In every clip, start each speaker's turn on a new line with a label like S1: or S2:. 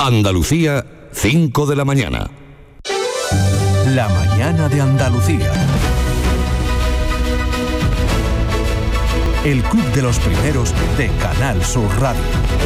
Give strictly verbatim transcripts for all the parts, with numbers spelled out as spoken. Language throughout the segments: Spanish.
S1: Andalucía, cinco de la mañana.
S2: La mañana de Andalucía. El club de los primeros de Canal Sur Radio.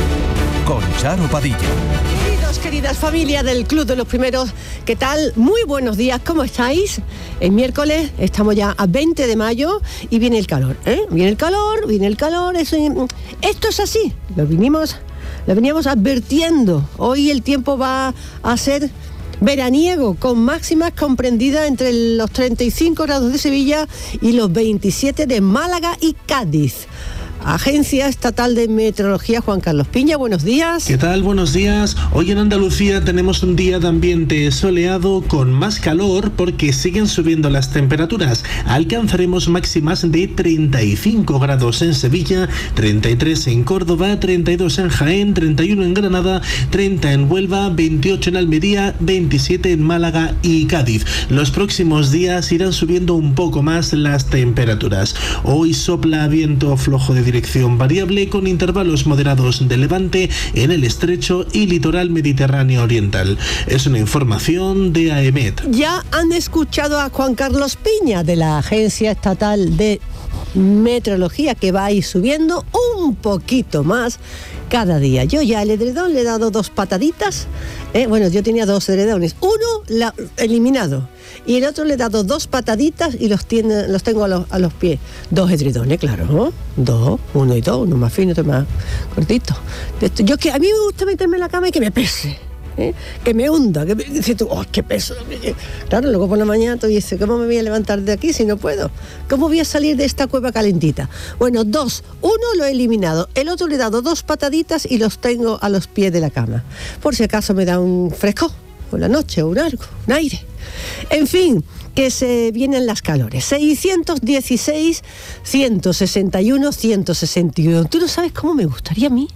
S2: Con Charo Padilla.
S3: Queridos, queridas familias del Club de los Primeros, ¿qué tal? Muy buenos días, ¿cómo estáis? El miércoles estamos ya a veinte de mayo y viene el calor, ¿eh? Viene el calor, viene el calor, eso, esto es así, lo vinimos, lo veníamos advirtiendo. Hoy el tiempo va a ser veraniego, con máximas comprendidas entre los treinta y cinco grados de Sevilla y los veintisiete de Málaga y Cádiz. Agencia Estatal de Meteorología, Juan Carlos Piña, buenos días.
S4: ¿Qué tal? Buenos días. Hoy en Andalucía tenemos un día de ambiente soleado con más calor porque siguen subiendo las temperaturas. Alcanzaremos máximas de treinta y cinco grados en Sevilla, treinta y tres en Córdoba, treinta y dos en Jaén, treinta y uno en Granada, treinta en Huelva, veintiocho en Almería, veintisiete en Málaga y Cádiz. Los próximos días irán subiendo un poco más las temperaturas. Hoy sopla viento flojo de dirección variable con intervalos moderados de levante en el estrecho y litoral mediterráneo oriental. Es una información de AEMET.
S3: Ya han escuchado a Juan Carlos Piña de la Agencia Estatal de Meteorología, que va a ir subiendo un poquito más cada día. Yo ya al edredón le he dado dos pataditas, eh, bueno, yo tenía dos edredones, uno la, eliminado y el otro le he dado dos pataditas y los, tiene, los tengo a los, a los pies. Dos edredones, claro, ¿no? Dos, uno y dos, uno más fino, otro más cortito. Yo que a mí me gusta meterme en la cama y que me pese. ¿Eh? Que me hunda, que me dices tú, ¡oh, qué peso! Claro, luego por la mañana tú dices, ¿cómo me voy a levantar de aquí si no puedo? ¿Cómo voy a salir de esta cueva calentita? Bueno, dos, uno lo he eliminado, el otro le he dado dos pataditas y los tengo a los pies de la cama, por si acaso me da un fresco por la noche o un algo, un aire. En fin, que se vienen las calores. seiscientos dieciséis, ciento sesenta y uno, ciento sesenta y uno. ¿Tú no sabes cómo me gustaría a mí?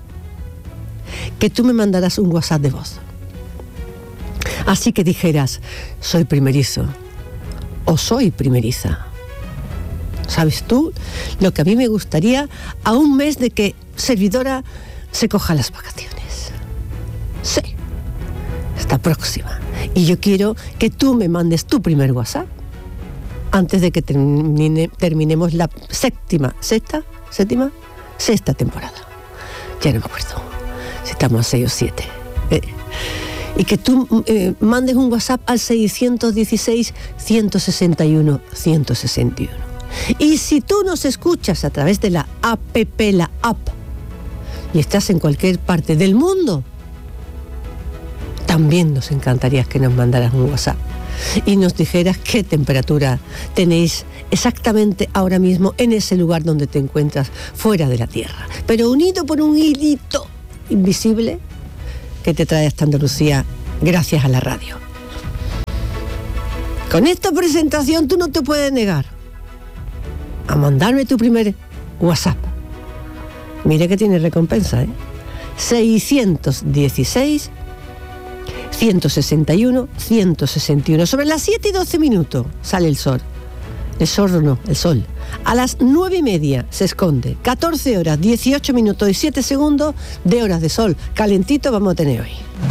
S3: Que tú me mandaras un WhatsApp de voz. Así que dijeras, soy primerizo o soy primeriza. ¿Sabes tú lo que a mí me gustaría a un mes de que servidora se coja las vacaciones? Sí, está próxima. Y yo quiero que tú me mandes tu primer WhatsApp antes de que termine, terminemos la séptima, sexta, séptima, sexta temporada. Ya no me acuerdo si estamos a seis o siete. Eh. Y que tú eh, mandes un WhatsApp al seiscientos dieciséis, ciento sesenta y uno, ciento sesenta y uno. Y si tú nos escuchas a través de la app, la app, y estás en cualquier parte del mundo, también nos encantaría que nos mandaras un WhatsApp y nos dijeras qué temperatura tenéis exactamente ahora mismo en ese lugar donde te encuentras fuera de la Tierra, pero unido por un hilito invisible que te trae hasta Andalucía gracias a la radio. Con esta presentación tú no te puedes negar a mandarme tu primer WhatsApp. Mira que tiene recompensa, ¿eh? seiscientos dieciséis, ciento sesenta y uno, ciento sesenta y uno. Sobre las siete y doce minutos sale el sol. El sol no, el sol. A las nueve y media se esconde. catorce horas, dieciocho minutos y siete segundos de horas de sol. Calentito vamos a tener hoy.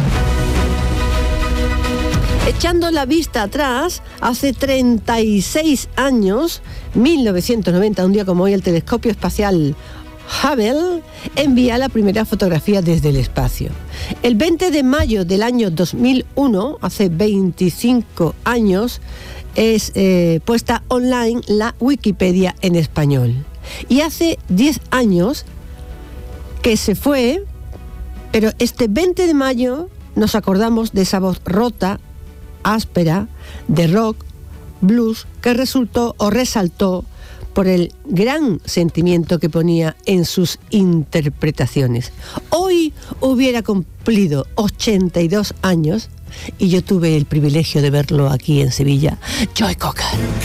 S3: Echando la vista atrás, hace treinta y seis años, mil novecientos noventa, un día como hoy, el telescopio espacial Hubble envía la primera fotografía desde el espacio. El veinte de mayo del año dos mil uno, hace veinticinco años, es eh, puesta online la Wikipedia en español. Y hace diez años que se fue, pero este veinte de mayo nos acordamos de esa voz rota, áspera, de rock, blues, que resultó o resaltó por el gran sentimiento que ponía en sus interpretaciones. Hoy hubiera cumplido ochenta y dos años y yo tuve el privilegio de verlo aquí en Sevilla, Joe Cocker.